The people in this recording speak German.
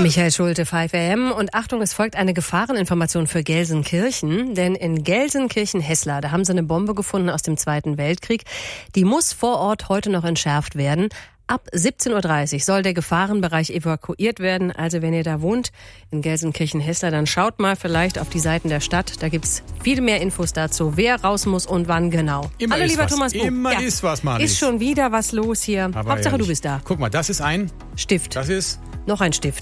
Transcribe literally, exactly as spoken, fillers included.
Michael Schulte, fünf A M. Und Achtung, es folgt eine Gefahreninformation für Gelsenkirchen. Denn in Gelsenkirchen-Hesslar, da haben sie eine Bombe gefunden aus dem Zweiten Weltkrieg. Die muss vor Ort heute noch entschärft werden. Ab siebzehn Uhr dreißig soll der Gefahrenbereich evakuiert werden. Also wenn ihr da wohnt, in Gelsenkirchen-Hesslar, dann schaut mal vielleicht auf die Seiten der Stadt. Da gibt's viel mehr Infos dazu, wer raus muss und wann genau. Immer Hallo, ist lieber was. Thomas Buch. Immer ja. ist was, Marlies. Ist schon wieder was los hier. Aber Hauptsache, ehrlich. du bist da. Guck mal, das ist ein Stift. Das ist Noch ein Stift.